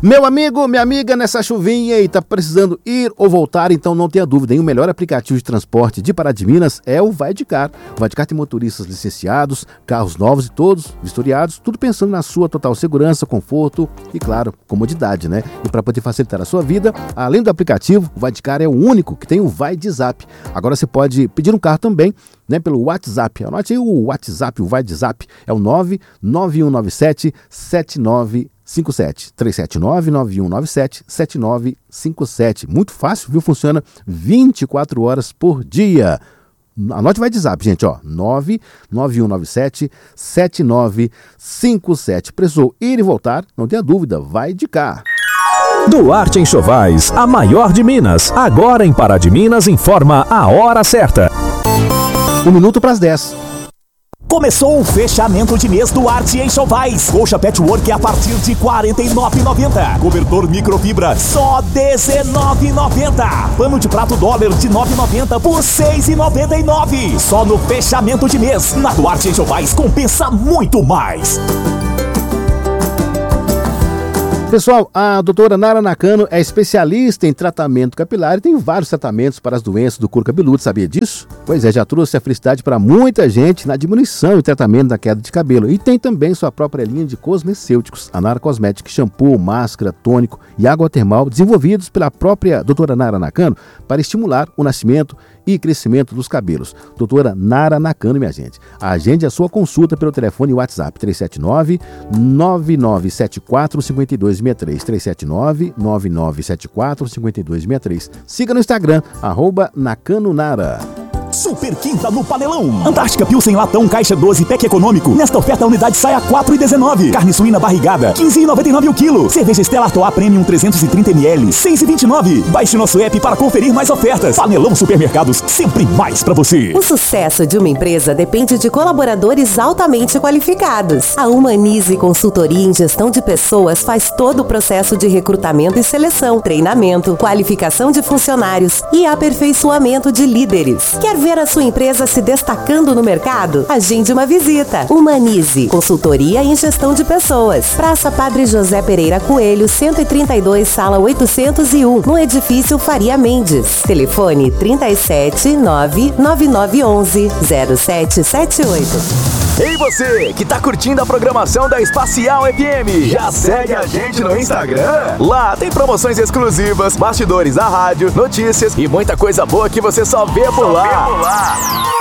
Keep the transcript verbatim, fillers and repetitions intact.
Meu amigo, minha amiga, nessa chuvinha e tá precisando ir ou voltar, então não tenha dúvida, hein? O melhor aplicativo de transporte de Pará de Minas é o Vai de Car. O Vai de Car tem motoristas licenciados, carros novos e todos vistoriados, tudo pensando na sua total segurança, conforto e, claro, comodidade, né? E para poder facilitar a sua vida, além do aplicativo, o Vai de Car é o único que tem o Vai de Zap. Agora você pode pedir um carro também, né, pelo WhatsApp. Anote aí o WhatsApp, o Vai de Zap, é o nove nove um nove sete sete nove cinco sete, três sete nove, nove um nove sete, sete nove cinco sete. Muito fácil, viu? Funciona vinte e quatro horas por dia. Anote o Vai de Zap, gente, ó, nove nove um nove sete sete nove cinco sete. Precisou ir e voltar? Não tenha dúvida, Vai de Car. Duarte Enxovais, a maior de Minas. Agora em Pará de Minas informa a hora certa. Um minuto para as dez. Começou o fechamento de mês do Duarte Enxovais. Colcha patchwork a partir de quarenta e nove reais e noventa centavos. Cobertor microfibra só dezenove reais e noventa centavos. Pano de prato dólar de nove reais e noventa centavos por seis reais e noventa e nove centavos. Só no fechamento de mês. Na Duarte Enxovais compensa muito mais. Pessoal, a doutora Nara Nakano é especialista em tratamento capilar e tem vários tratamentos para as doenças do couro cabeludo, sabia disso? Pois é, já trouxe a felicidade para muita gente na diminuição e tratamento da queda de cabelo. E tem também sua própria linha de cosmecêuticos, a Nara Cosmetics, shampoo, máscara, tônico e água termal, desenvolvidos pela própria doutora Nara Nakano para estimular o nascimento e crescimento dos cabelos. Doutora Nara Nakano, minha gente. Agende a sua consulta pelo telefone e WhatsApp três sete nove, nove nove sete quatro, cinco dois seis três, três sete nove, nove nove sete quatro, cinco dois seis três. Siga no Instagram, arroba Nakano Nara. Super quinta no Panelão. Antártica Pilsen latão caixa doze pack econômico. Nesta oferta a unidade sai a quatro reais e dezenove centavos. Carne suína barrigada quinze reais e noventa e nove centavos o quilo. Cerveja Stella Artois Premium trezentos e trinta mililitros seis reais e vinte e nove centavos. Baixe nosso app para conferir mais ofertas. Panelão Supermercados, sempre mais pra você. O sucesso de uma empresa depende de colaboradores altamente qualificados. A Humanize Consultoria em Gestão de Pessoas faz todo o processo de recrutamento e seleção, treinamento, qualificação de funcionários e aperfeiçoamento de líderes. Quer ver a sua empresa se destacando no mercado? Agende uma visita. Humanize, consultoria em gestão de pessoas. Praça Padre José Pereira Coelho, cento e trinta e dois, sala oitocentos e um, no edifício Faria Mendes. Telefone trinta e sete, nove nove nove onze, zero sete sete oito. Ei você, que tá curtindo a programação da Espacial F M, já segue a gente no Instagram? Lá tem promoções exclusivas, bastidores da rádio, notícias e muita coisa boa que você só vê por lá.